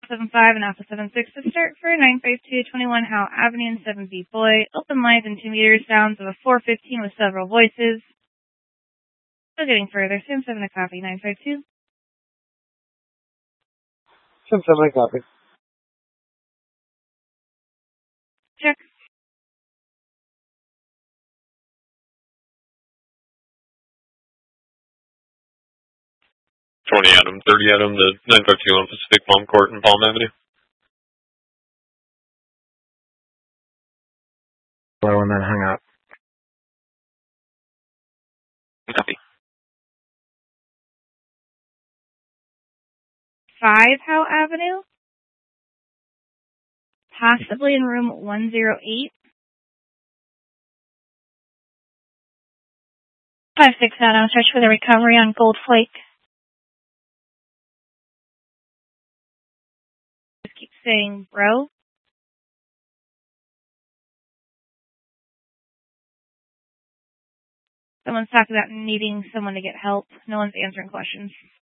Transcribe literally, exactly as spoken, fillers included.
seven five and Alpha seven six to start for nine five two twenty-one Howe Avenue and seven B Boy. Open lines and two meters, sounds of a four fifteen with several voices. Still getting further. Sim seven to copy, nine five two. Sim seven to copy. Check. twenty Adam, thirty Adam, the nine five two on Pacific Palm Court and Palm Avenue. Hello, and then hung up. Copy. five Howe Avenue. Possibly in room one oh eight. five six Adam, search for the recovery on Gold Flake. Just keep saying, bro. Someone's talking about needing someone to get help. No one's answering questions.